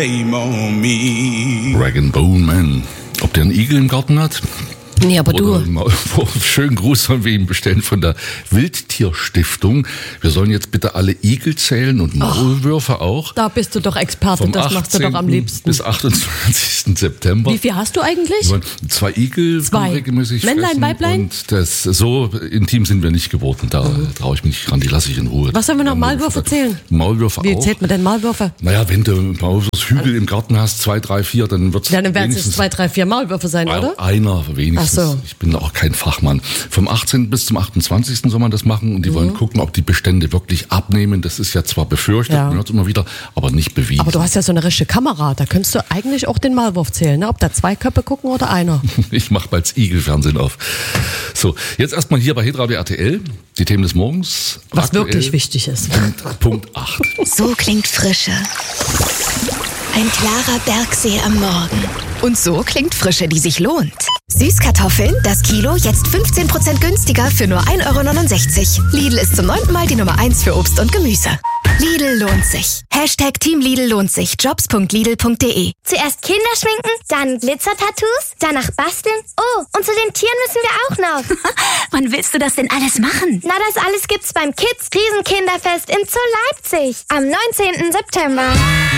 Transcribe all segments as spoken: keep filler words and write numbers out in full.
Rag and Bone Man. Ob der einen Igel im Garten hat? Nee, aber Oder du. Schönen Gruß sollen wir ihm bestellen von der Wildtierstiftung. Wir sollen jetzt bitte alle Igel zählen und Maulwürfe oh, auch. Da bist du doch Experte, Vom das machst du doch am liebsten. Bis achtundzwanzigsten September. Wie viel hast du eigentlich? Zwei Igel Zwei. regelmäßig Männlein, fressen. Weiblein? Und das, so intim sind wir nicht geworden. Da mhm. traue ich mich nicht ran, die lasse ich in Ruhe. Was sollen wir noch Maulwürfe zählen? Maulwürfe Wie auch. zählt man denn Maulwürfe? Naja, wenn du Maulwurfshügel im Garten hast, zwei, drei, vier, dann wird es Dann werden es zwei, drei, vier Maulwürfe sein, oder? Einer wenigstens. Ach so. Ich bin auch kein Fachmann. Vom achtzehnten bis zum achtundzwanzigsten soll man das machen und die mhm. wollen gucken, ob die Bestände wirklich abnehmen. Das ist ja zwar befürchtet, ja. man hört es immer wieder, aber nicht bewiesen. Aber du hast ja so eine richtige Kamera, da könntest du eigentlich auch den Maulwurf zählen, ne? Ob da zwei Köpfe gucken oder einer. Ich mache bald Igelfernsehen auf. So, jetzt erstmal hier bei Hitradio R T L, die Themen des Morgens. Was aktuell wirklich wichtig ist. Punkt acht. So klingt Frische. Ein klarer Bergsee am Morgen. Und so klingt Frische, die sich lohnt. Süßkartoffeln, das Kilo, jetzt fünfzehn Prozent günstiger für nur ein Euro neunundsechzig. Lidl ist zum neunten Mal die Nummer eins für Obst und Gemüse. Lidl lohnt sich. Hashtag Team Lidl lohnt sich. Jobs punkt lidl punkt de. Zuerst Kinder schminken, dann Glitzertattoos, danach basteln. Oh, und zu den Tieren müssen wir auch noch. Wann willst du das denn alles machen? Na, das alles gibt's beim Kids Riesenkinderfest im Zoo Leipzig am neunzehnten September.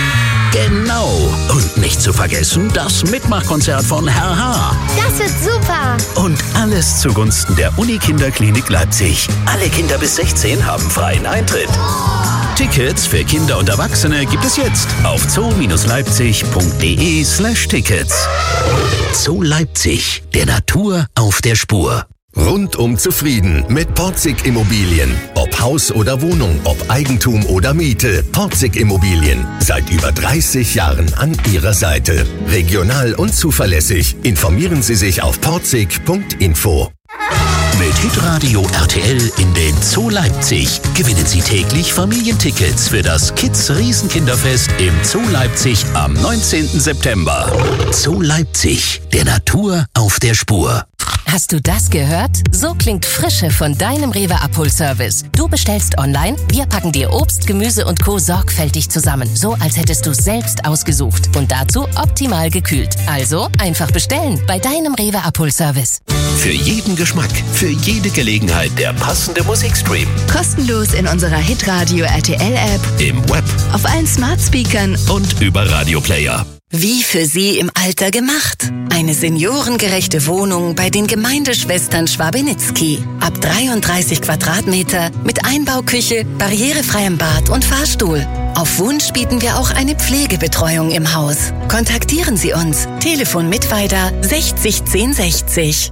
Genau. Und nicht zu vergessen, das Mitmachkonzert von Herr H. Das wird super. Und alles zugunsten der Unikinderklinik Leipzig. Alle Kinder bis sechzehn haben freien Eintritt. Tickets für Kinder und Erwachsene gibt es jetzt auf zoo-leipzig punkt de slash Tickets. Zoo Leipzig, der Natur auf der Spur. Rundum zufrieden mit Porzig Immobilien. Ob Haus oder Wohnung, ob Eigentum oder Miete. Porzig Immobilien. Seit über dreißig Jahren an Ihrer Seite. Regional und zuverlässig. Informieren Sie sich auf porzig punkt info. Mit Hitradio R T L in den Zoo Leipzig gewinnen Sie täglich Familientickets für das Kids Riesenkinderfest im Zoo Leipzig am neunzehnten September. Zoo Leipzig, der Natur auf der Spur. Hast du das gehört? So klingt Frische von deinem Rewe Abholservice. Du bestellst online, wir packen dir Obst, Gemüse und Co. sorgfältig zusammen. So, als hättest du es selbst ausgesucht. Und dazu optimal gekühlt. Also einfach bestellen bei deinem Rewe Abholservice. Für jeden Geschmack, für jede Gelegenheit der passende Musikstream. Kostenlos in unserer Hitradio R T L-App, Im Web, auf allen Smart-Speakern und über Radioplayer. Wie für Sie im Alter gemacht. Eine seniorengerechte Wohnung bei den Gemeindeschwestern Schwabenitzky. Ab dreiunddreißig Quadratmeter mit Einbauküche, barrierefreiem Bad und Fahrstuhl. Auf Wunsch bieten wir auch eine Pflegebetreuung im Haus. Kontaktieren Sie uns. Telefon Mittweida sechzig zehn sechzig.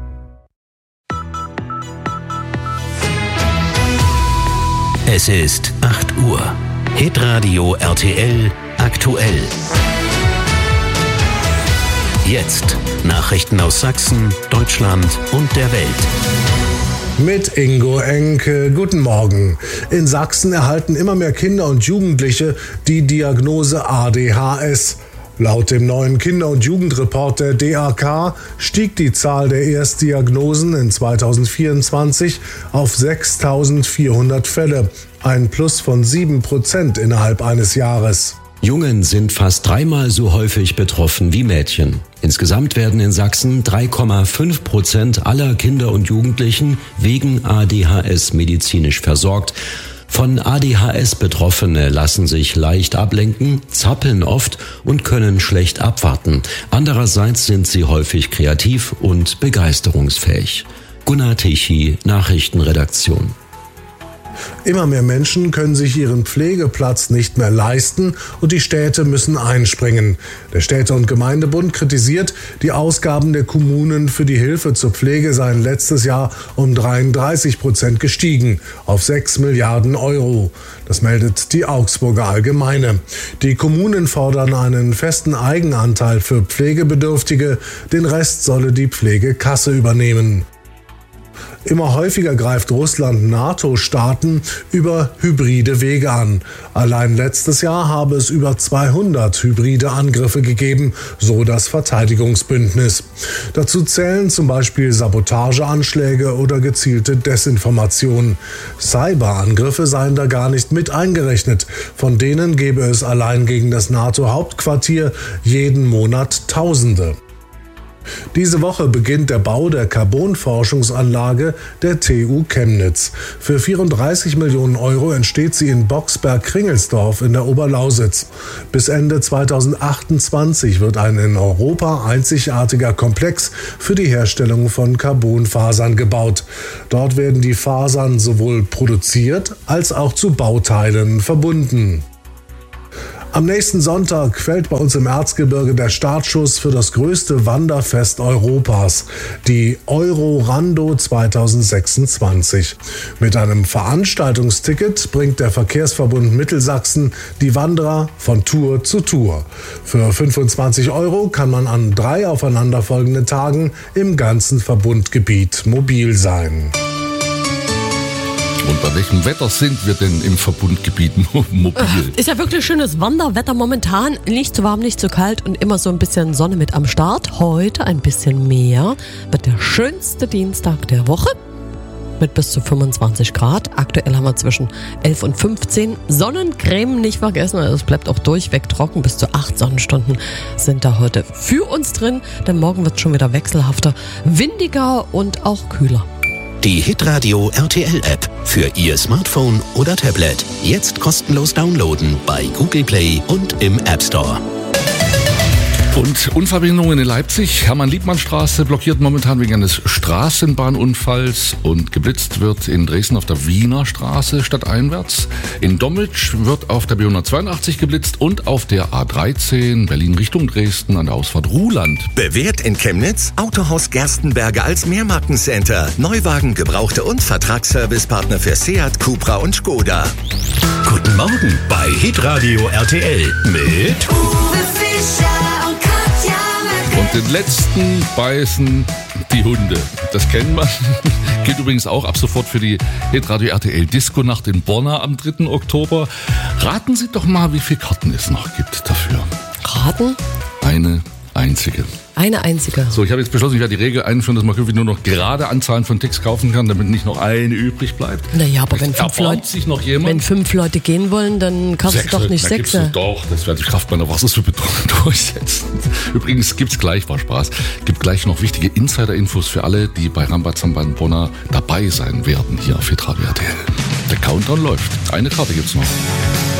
Es ist acht Uhr. Hitradio R T L aktuell. Jetzt Nachrichten aus Sachsen, Deutschland und der Welt. Mit Ingo Enke. Guten Morgen. In Sachsen erhalten immer mehr Kinder und Jugendliche die Diagnose A D H S. Laut dem neuen Kinder- und Jugendreport der D A K stieg die Zahl der Erstdiagnosen in zweitausendvierundzwanzig auf sechstausendvierhundert Fälle. Ein Plus von sieben Prozent innerhalb eines Jahres. Jungen sind fast dreimal so häufig betroffen wie Mädchen. Insgesamt werden in Sachsen drei Komma fünf Prozent aller Kinder und Jugendlichen wegen A D H S medizinisch versorgt. Von A D H S-Betroffene lassen sich leicht ablenken, zappeln oft und können schlecht abwarten. Andererseits sind sie häufig kreativ und begeisterungsfähig. Gunnar Tichy, Nachrichtenredaktion. Immer mehr Menschen können sich ihren Pflegeplatz nicht mehr leisten und die Städte müssen einspringen. Der Städte- und Gemeindebund kritisiert, die Ausgaben der Kommunen für die Hilfe zur Pflege seien letztes Jahr um dreiunddreißig Prozent gestiegen auf sechs Milliarden Euro. Das meldet die Augsburger Allgemeine. Die Kommunen fordern einen festen Eigenanteil für Pflegebedürftige, den Rest solle die Pflegekasse übernehmen. Immer häufiger greift Russland NATO-Staaten über hybride Wege an. Allein letztes Jahr habe es über zweihundert hybride Angriffe gegeben, so das Verteidigungsbündnis. Dazu zählen zum Beispiel Sabotageanschläge oder gezielte Desinformation. Cyberangriffe seien da gar nicht mit eingerechnet. Von denen gebe es allein gegen das NATO-Hauptquartier jeden Monat Tausende. Diese Woche beginnt der Bau der Carbon-Forschungsanlage der T U Chemnitz. Für vierunddreißig Millionen Euro entsteht sie in Boxberg-Kringelsdorf in der Oberlausitz. Bis Ende zweitausendachtundzwanzig wird ein in Europa einzigartiger Komplex für die Herstellung von Carbonfasern gebaut. Dort werden die Fasern sowohl produziert als auch zu Bauteilen verbunden. Am nächsten Sonntag fällt bei uns im Erzgebirge der Startschuss für das größte Wanderfest Europas, die Eurorando zweitausendsechsundzwanzig. Mit einem Veranstaltungsticket bringt der Verkehrsverbund Mittelsachsen die Wanderer von Tour zu Tour. Für fünfundzwanzig Euro kann man an drei aufeinanderfolgenden Tagen im ganzen Verbundgebiet mobil sein. Und bei welchem Wetter sind wir denn im Verbundgebiet mobil? Ist ja wirklich schönes Wanderwetter momentan. Nicht zu warm, nicht zu kalt und immer so ein bisschen Sonne mit am Start. Heute ein bisschen mehr. Wird der schönste Dienstag der Woche mit bis zu fünfundzwanzig Grad. Aktuell haben wir zwischen elf und fünfzehn. Sonnencreme nicht vergessen. Also es bleibt auch durchweg trocken. Bis zu acht Sonnenstunden sind da heute für uns drin. Denn morgen wird es schon wieder wechselhafter, windiger und auch kühler. Die Hitradio R T L-App für Ihr Smartphone oder Tablet. Jetzt kostenlos downloaden bei Google Play und im App Store. Und Unverbindungen in Leipzig. Hermann-Liebmann-Straße blockiert momentan wegen eines Straßenbahnunfalls und geblitzt wird in Dresden auf der Wiener Straße stadteinwärts. In Dommitsch wird auf der B hundertzweiundachtzig geblitzt und auf der A dreizehn Berlin Richtung Dresden an der Ausfahrt Ruhland. Bewährt in Chemnitz Autohaus Gerstenberger als Mehrmarkencenter. Neuwagen, Gebrauchte und Vertragsservicepartner für Seat, Cupra und Skoda. Guten Morgen bei Hitradio R T L mit Uwe Fischer. Und den letzten beißen die Hunde. Das kennt man. Geht übrigens auch ab sofort für die Hitradio R T L Disco-Nacht in Borna am dritten Oktober. Raten Sie doch mal, wie viele Karten es noch gibt dafür. Raten? Eine einzige. Eine einzige. So, ich habe jetzt beschlossen, ich werde die Regel einführen, dass man künftig nur noch gerade Anzahlen von Ticks kaufen kann, damit nicht noch eine übrig bleibt. Naja, aber wenn fünf, Leute, sich noch jemand? wenn fünf Leute gehen wollen, dann kannst sechs, du doch nicht sechs. Doch, das wäre die Kraft meiner Wassersuppe durchsetzen. Übrigens gibt's gleich, war Spaß, gibt gleich noch wichtige Insider-Infos für alle, die bei Rambazamba in Bonner dabei sein werden, hier auf Hitradio R T L. Der Countdown läuft. Eine Karte gibt's noch.